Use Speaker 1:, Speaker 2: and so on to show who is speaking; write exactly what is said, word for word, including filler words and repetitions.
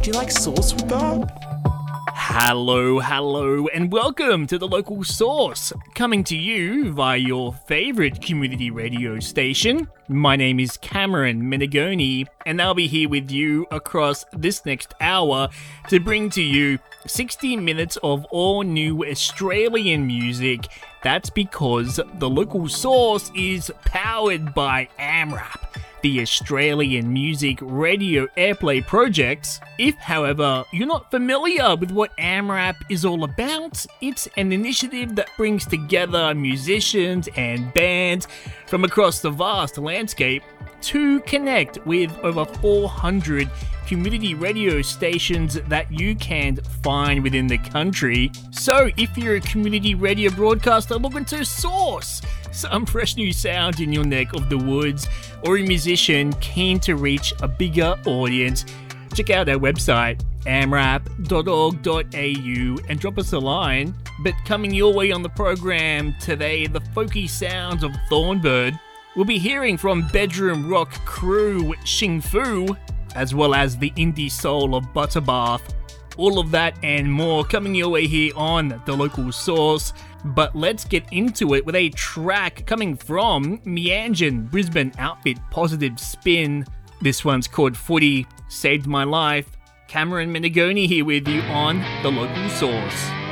Speaker 1: Would you like sauce with that?
Speaker 2: Hello, hello, and welcome to The Local Source, coming to you via your favourite community radio station. My name is Cameron Menegoni, and I'll be here with you across this next hour to bring to you sixty minutes of all new Australian music. That's because The Local Source is powered by AMRAP, the Australian Music Radio Airplay Project. If, however, you're not familiar with what AMRAP is all about, it's an initiative that brings together musicians and bands from across the vast landscape to connect with over four hundred community radio stations that you can find within the country. So if you're a community radio broadcaster looking to source some fresh new sound in your neck of the woods, or a musician keen to reach a bigger audience, check out our website, amrap dot org dot a u, and drop us a line. But coming your way on the program today, the folky sounds of Thornbird. We'll be hearing from bedroom rock crew Xing Fu, as well as the indie soul of Butterbath. All of that and more coming your way here on The Local Source. But let's get into it with a track coming from Meanjin Brisbane outfit Positive Spin. This one's called Footy, Saved My Life. Cameron Menegoni here with you on The Local Source.